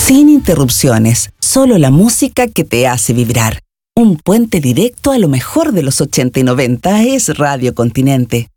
Sin interrupciones, solo la música que te hace vibrar. Un puente directo a lo mejor de los 80 y 90 es Radio Continente.